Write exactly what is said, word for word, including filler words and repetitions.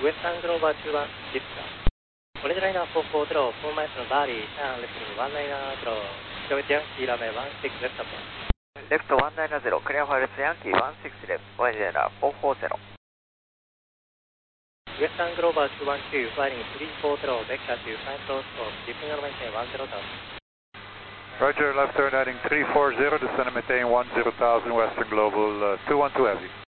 ウエスタングローバー中盤ですか。オレンジライナーよんよんゼロ、フォーマイスのバーリー、ターンレフトにワンナイナーゼロ、キロメートルヤンキーラメワンシックスレフト。 レフトワンナイナーゼロ、クリアファイルスヤンキーワンシックスレフト、オレンジライナーよんよんゼロ。 ウエスタングローバーにいちに、フライングスリーフォーゼロ、ベクターとファインプロスコープ、ディフィングルメンテンワンゼロタウン。 Roger, left turn heading three four zero, descend and maintain one zero thousand, Western Global uh, two one two heavy.